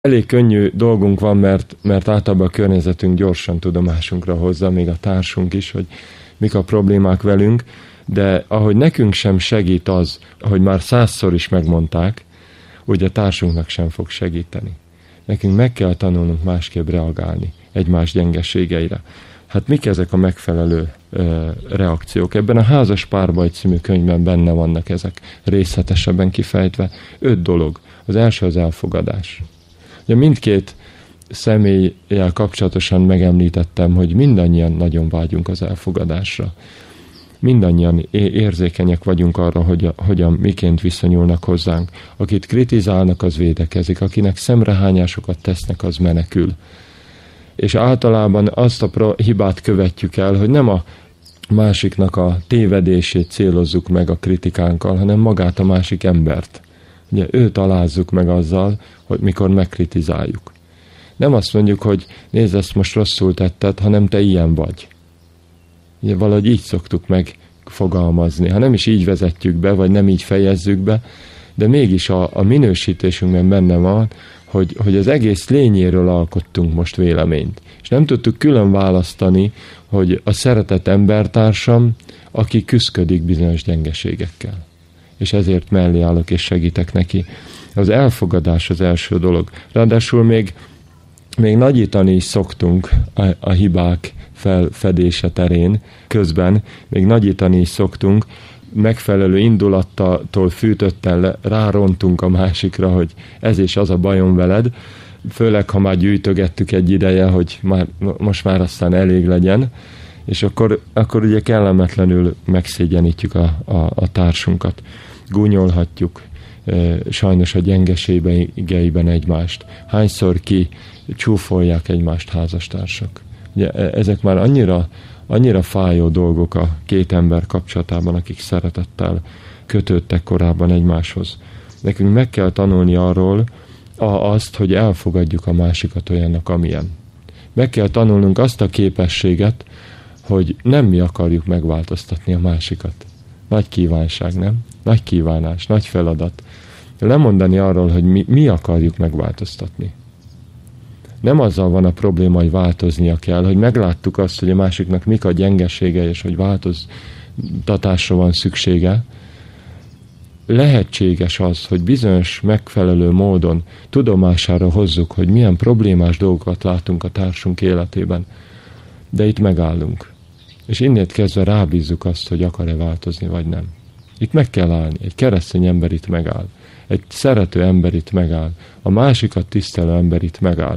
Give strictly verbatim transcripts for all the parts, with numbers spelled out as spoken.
Elég könnyű dolgunk van, mert, mert általában a környezetünk gyorsan tudomásunkra hozza, még a társunk is, hogy mik a problémák velünk, de ahogy nekünk sem segít az, ahogy már százszor is megmondták, úgy a társunknak sem fog segíteni. Nekünk meg kell tanulnunk másképp reagálni egymás gyengeségeire. Hát mik ezek a megfelelő ö, reakciók? Ebben a Házas Párbaj című könyvben benne vannak ezek részletesebben kifejtve. Öt dolog. Az első az elfogadás. Ugye mindkét személlyel kapcsolatosan megemlítettem, hogy mindannyian nagyon vágyunk az elfogadásra. Mindannyian érzékenyek vagyunk arra, hogy a, hogyan, miként viszonyulnak hozzánk. Akit kritizálnak, az védekezik. Akinek szemrehányásokat tesznek, az menekül. És általában azt a hibát követjük el, hogy nem a másiknak a tévedését célozzuk meg a kritikánkkal, hanem magát a másik embert. Ugye őt alázzuk meg azzal, hogy mikor megkritizáljuk. Nem azt mondjuk, hogy nézd, ezt most rosszul tetted, hanem te ilyen vagy. Ugye valahogy így szoktuk megfogalmazni. Ha nem is így vezetjük be, vagy nem így fejezzük be, de mégis a, a minősítésünkben benne van, hogy, hogy az egész lényéről alkottunk most véleményt. És nem tudtuk külön választani, hogy a szeretett embertársam, aki küszködik bizonyos gyengeségekkel. És ezért mellé állok és segítek neki. Az elfogadás az első dolog. Ráadásul még, még nagyítani is szoktunk a, a hibák felfedése terén, közben még nagyítani is szoktunk, megfelelő indulattól fűtötten le, rárontunk a másikra, hogy ez és az a bajom veled, főleg ha már gyűjtögettük egy ideje, hogy már, most már aztán elég legyen, és akkor, akkor ugye kellemetlenül megszégyenítjük a, a, a társunkat. Gúnyolhatjuk e, sajnos a gyengeségeiben egymást. Hányszor ki csúfolják egymást házastársak. Ugye, ezek már annyira, annyira fájó dolgok a két ember kapcsolatában, akik szeretettel kötődtek korábban egymáshoz. Nekünk meg kell tanulni arról a, azt, hogy elfogadjuk a másikat olyannak, amilyen. Meg kell tanulnunk azt a képességet, hogy nem mi akarjuk megváltoztatni a másikat. Nagy kívánság, nem? Nagy kívánás, nagy feladat. Lemondani arról, hogy mi, mi akarjuk megváltoztatni. Nem azzal van a probléma, hogy változnia kell, hogy megláttuk azt, hogy a másiknak mik a gyengesége, és hogy változtatásra van szüksége. Lehetséges az, hogy bizonyos megfelelő módon tudomására hozzuk, hogy milyen problémás dolgokat látunk a társunk életében. De itt megállunk. És innét kezdve rábízzuk azt, hogy akar-e változni, vagy nem. Itt meg kell állni. Egy keresztény ember itt megáll. Egy szerető ember itt megáll. A másikat tisztelő ember itt megáll.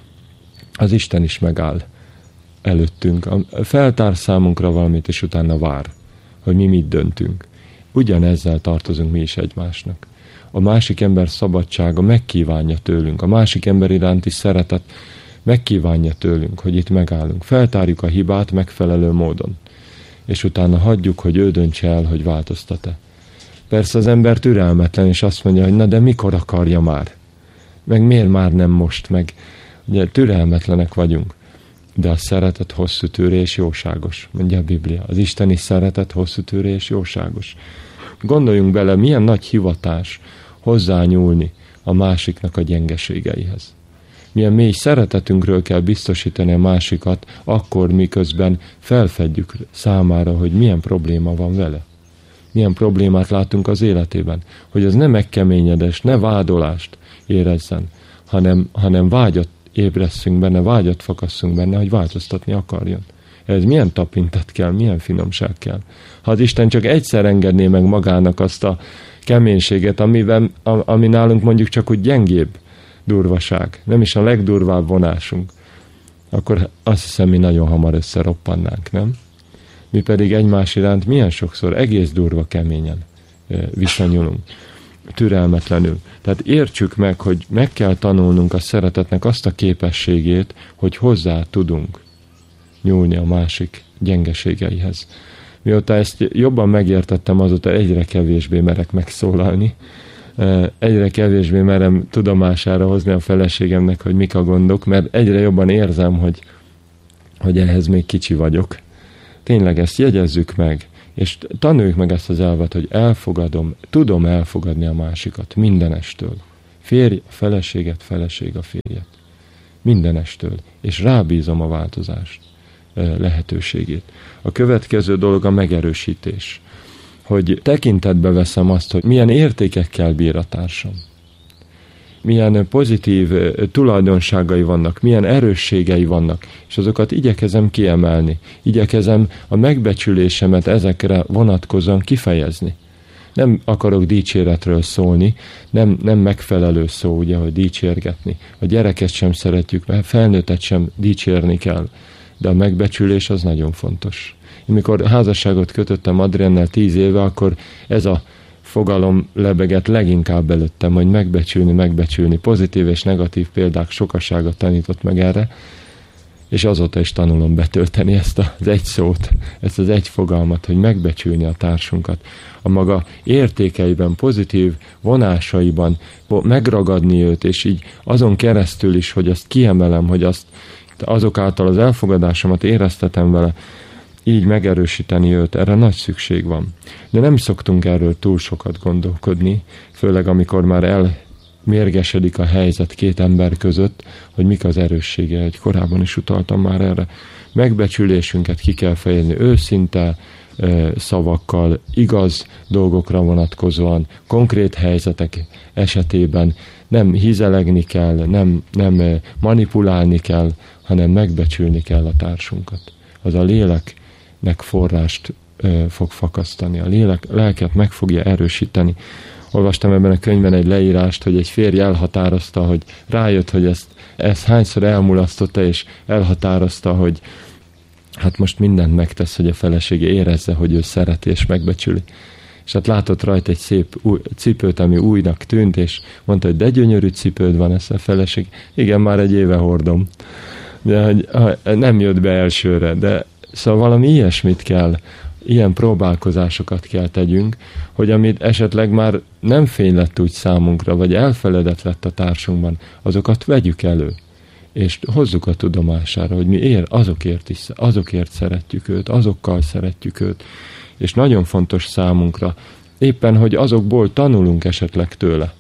Az Isten is megáll előttünk. Feltár számunkra valamit, és utána vár, hogy mi mit döntünk. Ugyanezzel tartozunk mi is egymásnak. A másik ember szabadsága megkívánja tőlünk. A másik ember iránti szeretet megkívánja tőlünk, hogy itt megállunk. Feltárjuk a hibát megfelelő módon. És utána hagyjuk, hogy ő döntse el, hogy változtat-e. Persze az ember türelmetlen, és azt mondja, hogy na de mikor akarja már? Meg miért már nem most? Meg ugye türelmetlenek vagyunk. De a szeretet hosszú tűrő és jóságos, mondja a Biblia. Az isteni szeretet hosszú tűrő és jóságos. Gondoljunk bele, milyen nagy hivatás hozzányúlni a másiknak a gyengeségeihez. Milyen mély szeretetünkről kell biztosítani a másikat, akkor miközben felfedjük számára, hogy milyen probléma van vele. Milyen problémát látunk az életében. Hogy az ne megkeményedés, ne vádolást érezzen, hanem, hanem vágyat ébresszünk benne, vágyat fakasszunk benne, hogy változtatni akarjon. Ez milyen tapintat kell, milyen finomság kell. Ha az Isten csak egyszer engedné meg magának azt a keménységet, amiben, ami nálunk mondjuk csak úgy gyengébb durvaság, nem is a legdurvább vonásunk, akkor azt hiszem, mi nagyon hamar összeroppannánk, nem? Mi pedig egymás iránt milyen sokszor egész durva keményen viszonyulunk, türelmetlenül. Tehát értsük meg, hogy meg kell tanulnunk a szeretetnek azt a képességét, hogy hozzá tudunk nyúlni a másik gyengeségeihez. Mióta ezt jobban megértettem, azóta egyre kevésbé merek megszólalni. Egyre kevésbé merem tudomására hozni a feleségemnek, hogy mik a gondok, mert egyre jobban érzem, hogy, hogy ehhez még kicsi vagyok. Tényleg ezt jegyezzük meg, és tanuljuk meg ezt az elvet, hogy elfogadom, tudom elfogadni a másikat mindenestől. Férj a feleséget, feleség a férjet. Mindenestől. És rábízom a változást lehetőségét. A következő dolog a megerősítés. Hogy tekintetbe veszem azt, hogy milyen értékekkel bír a társam. Milyen pozitív tulajdonságai vannak, milyen erősségei vannak, és azokat igyekezem kiemelni. Igyekezem a megbecsülésemet ezekre vonatkozóan kifejezni. Nem akarok dicséretről szólni, nem, nem megfelelő szó, ugye, hogy dicsérgetni. A gyereket sem szeretjük, mert felnőttet sem dicsérni kell, de a megbecsülés az nagyon fontos. Én mikor házasságot kötöttem Adriennel tíz éve, akkor ez a fogalom lebegett leginkább előttem, hogy megbecsülni, megbecsülni. Pozitív és negatív példák sokasága tanított meg erre, és azóta is tanulom betölteni ezt az egy szót, ezt az egy fogalmat, hogy megbecsülni a társunkat. A maga értékeiben, pozitív vonásaiban megragadni őt, és így azon keresztül is, hogy azt kiemelem, hogy azt azok által az elfogadásomat éreztetem vele, így megerősíteni őt, erre nagy szükség van. De nem szoktunk erről túl sokat gondolkodni, főleg amikor már elmérgesedik a helyzet két ember között, hogy mik az erőssége, hogy korábban is utaltam már erre. Megbecsülésünket ki kell fejezni őszinte szavakkal, igaz dolgokra vonatkozóan, konkrét helyzetek esetében nem hízelegni kell, nem, nem manipulálni kell, hanem megbecsülni kell a társunkat. Az a léleknek forrást ö, fog fakasztani, a lélek, lelket meg fogja erősíteni. Olvastam ebben a könyvben egy leírást, hogy egy férj elhatározta, hogy rájött, hogy ezt, ezt hányszor elmulasztotta, és elhatározta, hogy hát most mindent megtesz, hogy a felesége érezze, hogy ő szereti és megbecsüli. És hát látott rajta egy szép új, cipőt, ami újnak tűnt, és mondta, hogy de gyönyörű cipőd van, ezt a feleség. Igen, már egy éve hordom. De hogy nem jött be elsőre, de szóval valami ilyesmit kell, ilyen próbálkozásokat kell tegyünk, hogy amit esetleg már nem fény lett úgy számunkra, vagy elfeledett lett a társunkban, azokat vegyük elő, és hozzuk a tudomására, hogy mi ér, azokért is, azokért szeretjük őt, azokkal szeretjük őt, és nagyon fontos számunkra, éppen, hogy azokból tanulunk esetleg tőle.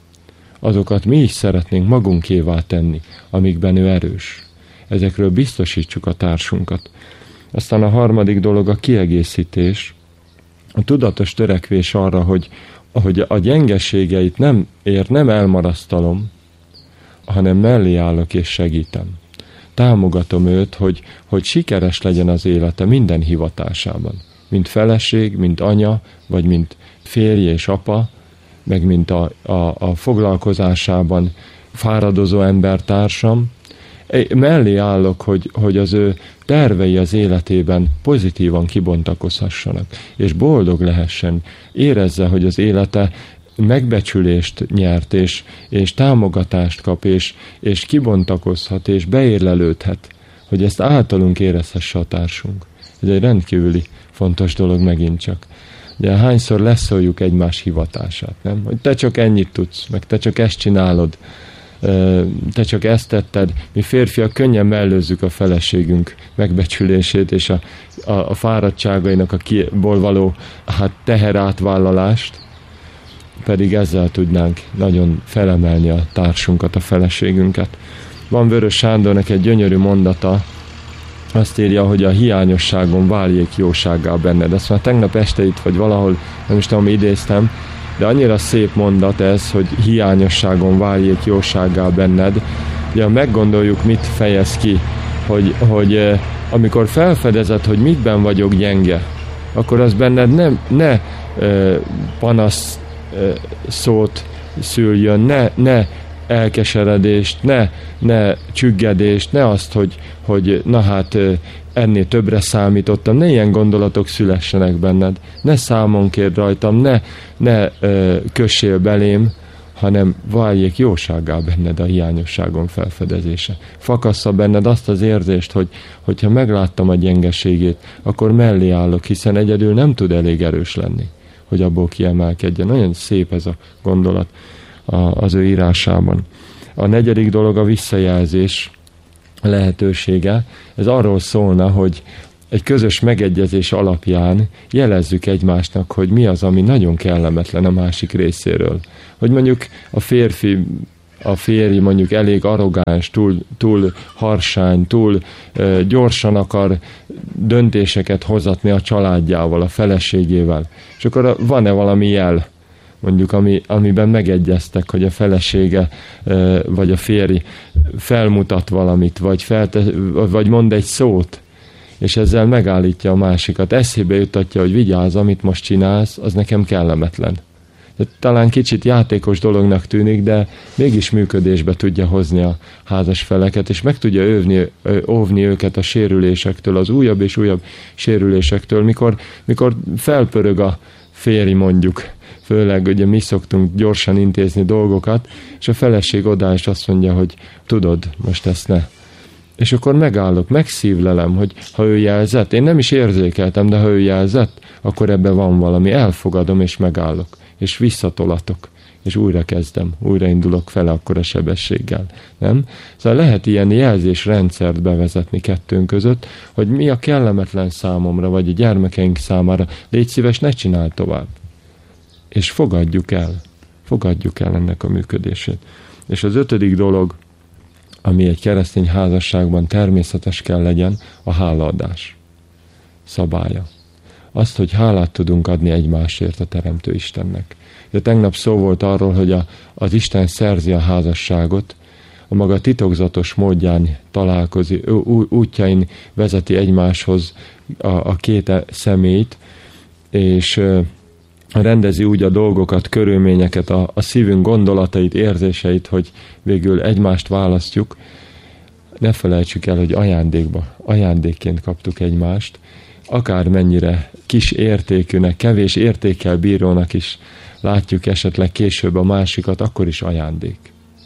Azokat mi is szeretnénk magunkévá tenni, amikben ő erős. Ezekről biztosítsuk a társunkat. Aztán a harmadik dolog a kiegészítés, a tudatos törekvés arra, hogy, hogy a gyengeségeit nem ér, nem elmarasztalom, hanem mellé állok és segítem. Támogatom őt, hogy, hogy sikeres legyen az élete minden hivatásában. Mint feleség, mint anya, vagy mint férj és apa, meg mint a, a, a foglalkozásában fáradozó embertársam. Mellé állok, hogy, hogy az ő tervei az életében pozitívan kibontakozhassanak, és boldog lehessen, érezze, hogy az élete megbecsülést nyert, és, és támogatást kap, és, és kibontakozhat, és beérlelődhet, hogy ezt általunk érezhesse a társunk. Ez egy rendkívüli fontos dolog megint csak. De hányszor leszóljuk egymás hivatását, nem? Hogy te csak ennyit tudsz, meg te csak ezt csinálod, te csak ezt tetted. Mi férfiak könnyen mellőzzük a feleségünk megbecsülését és a, a, a fáradtságainak a kiból való hát, teherátvállalást, pedig ezzel tudnánk nagyon felemelni a társunkat, a feleségünket. Van Vörös Sándornak egy gyönyörű mondata, azt írja, hogy a hiányosságon váljék jósággá benned. Ezt már tegnap este itt, vagy valahol, nem is tudom, idéztem, de annyira szép mondat ez, hogy hiányosságon váljék jósággá benned. Ugye, meggondoljuk, mit fejez ki, hogy, hogy eh, amikor felfedezed, hogy mitben vagyok gyenge, akkor az benned nem, ne eh, panasz eh, szót szüljön, ne, ne elkeseredést, ne, ne csüggedést, ne azt, hogy, hogy na hát ennél többre számítottam, ne ilyen gondolatok szülessenek benned, ne számon kérd rajtam, ne, ne ö, kössél belém, hanem váljék jósággá benned a hiányosságon felfedezése. Fakassza benned azt az érzést, hogy hogyha megláttam a gyengeségét, akkor mellé állok, hiszen egyedül nem tud elég erős lenni, hogy abból kiemelkedjen. Nagyon szép ez a gondolat az ő írásában. A negyedik dolog a visszajelzés lehetősége. Ez arról szólna, hogy egy közös megegyezés alapján jelezzük egymásnak, hogy mi az, ami nagyon kellemetlen a másik részéről. Hogy mondjuk a férfi, a férj mondjuk elég arrogáns, túl, túl harsány, túl uh, gyorsan akar döntéseket hozatni a családjával, a feleségével. És akkor van-e valami jel, mondjuk, ami, amiben megegyeztek, hogy a felesége uh, vagy a férj felmutat valamit, vagy, felte, vagy mond egy szót, és ezzel megállítja a másikat. Eszébe jutatja, hogy vigyázz, amit most csinálsz, az nekem kellemetlen. De talán kicsit játékos dolognak tűnik, de mégis működésbe tudja hozni a házas feleket, és meg tudja óvni, óvni őket a sérülésektől, az újabb és újabb sérülésektől, mikor, mikor felpörög a férj mondjuk, főleg ugye mi szoktunk gyorsan intézni dolgokat, és a feleség oda és azt mondja, hogy tudod, most ezt ne. És akkor megállok, megszívlelem, hogy ha ő jelzett, én nem is érzékeltem, de ha ő jelzett, akkor ebben van valami, elfogadom és megállok, és visszatolatok, és újra kezdem, újra indulok fele akkor a sebességgel, nem? Szóval lehet ilyen jelzésrendszert bevezetni kettőnk között, hogy mi a kellemetlen számomra, vagy a gyermekeink számára, légy szíves, ne csinálj tovább. És fogadjuk el, fogadjuk el ennek a működését. És az ötödik dolog, ami egy keresztény házasságban természetes kell legyen, a hálaadás szabálya. Azt, hogy hálát tudunk adni egymásért a Teremtő Istennek. De tegnap szó volt arról, hogy a, az Isten szerzi a házasságot, a maga titokzatos módján találkozik, útjain vezeti egymáshoz a, a két személyt, és rendezi úgy a dolgokat, körülményeket, a, a szívünk gondolatait, érzéseit, hogy végül egymást választjuk. Ne felejtsük el, hogy ajándékba, ajándékként kaptuk egymást, akármennyire kis értékűnek, kevés értékkel bírónak is látjuk esetleg később a másikat, akkor is ajándék.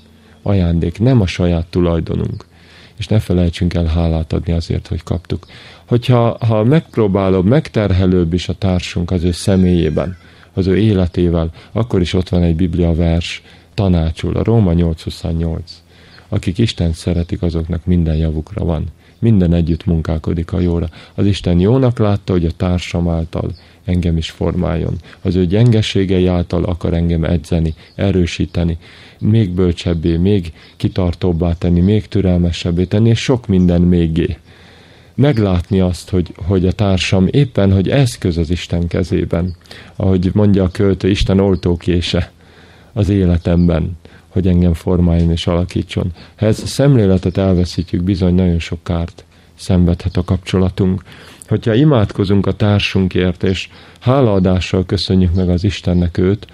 Ajándék, nem a saját tulajdonunk. És ne felejtsünk el hálát adni azért, hogy kaptuk. Hogyha ha megpróbálod, megterhelőbb is a társunk az ő személyében, az ő életével, akkor is ott van egy Biblia vers, tanácsul, a Róma nyolc huszonnyolc. Akik Istent szeretik, azoknak minden javukra van. Minden együtt munkálkodik a jóra. Az Isten jónak látta, hogy a társam által engem is formáljon. Az ő gyengeségei által akar engem edzeni, erősíteni, még bölcsebbé, még kitartóbbá tenni, még türelmesebbé tenni, és sok minden mégé. Meglátni azt, hogy, hogy a társam éppen, hogy eszköz az Isten kezében. Ahogy mondja a költő, Isten oltókése az életemben, hogy engem formáljon és alakítson. Ha ezt a szemléletet elveszítjük, bizony nagyon sok kárt szenvedhet a kapcsolatunk. Hogyha imádkozunk a társunkért, és hálaadással köszönjük meg az Istennek őt,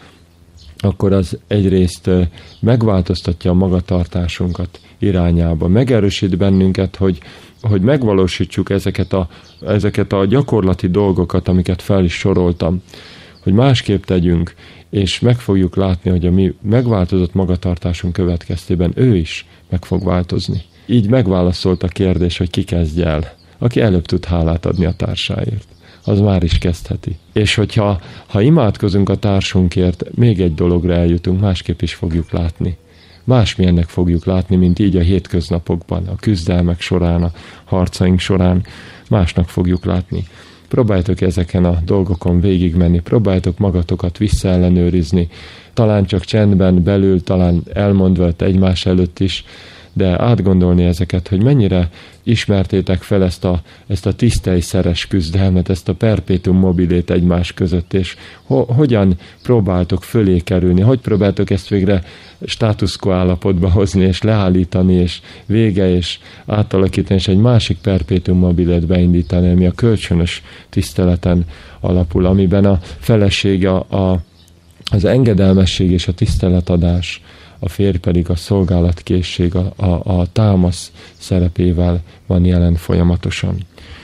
akkor az egyrészt megváltoztatja a magatartásunkat irányába, megerősít bennünket, hogy, hogy megvalósítsuk ezeket a, ezeket a gyakorlati dolgokat, amiket fel is soroltam, hogy másképp tegyünk, és meg fogjuk látni, hogy a mi megváltozott magatartásunk következtében ő is meg fog változni. Így megválaszolt a kérdés, hogy ki kezdje el. Aki előbb tud hálát adni a társáért, az már is kezdheti. És hogyha ha imádkozunk a társunkért, még egy dologra eljutunk, másképp is fogjuk látni. Másmilyennek fogjuk látni, mint így a hétköznapokban, a küzdelmek során, a harcaink során, másnak fogjuk látni. Próbáljátok ezeken a dolgokon végigmenni, próbáljátok magatokat visszaellenőrizni, talán csak csendben belül, talán elmondva egymás előtt is, de átgondolni ezeket, hogy mennyire ismertétek fel ezt a, ezt a tisztelyszeres küzdelmet, ezt a perpétum mobilét egymás között, és ho, hogyan próbáltok fölé kerülni, hogy próbáltok ezt végre status quo állapotba hozni, és leállítani, és vége, és átalakítani, és egy másik perpétum mobilét beindítani, ami a kölcsönös tiszteleten alapul, amiben a feleség, a, a, az engedelmesség és a tiszteletadás, a férj pedig a szolgálatkészség, a, a, a támasz szerepével van jelen folyamatosan.